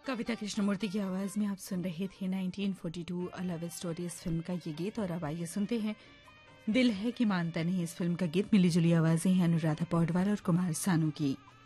कविता कृष्णमूर्ति की आवाज में आप सुन रहे थे 1942 अ लव स्टोरी इस फिल्म का ये गीत। और अब आइए सुनते हैं दिल है कि मानता नहीं। इस फिल्म का गीत मिली जुली आवाजें हैं अनुराधा पौडवाल और कुमार सानू की।